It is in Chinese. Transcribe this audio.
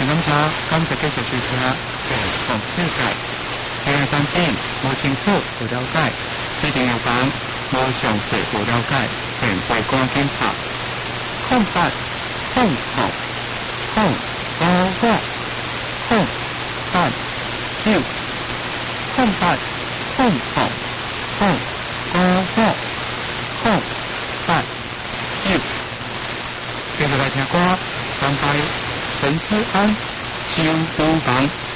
感謝繼續收聽嘅全世界。第二三點，無清楚無了解，指定有講無詳細無了解，便會關鍵拍。空白、空學、空高學、空白要、空白、空學、空高學、空白要。繼續來聽歌，翻拍陳思安《舊舞房》。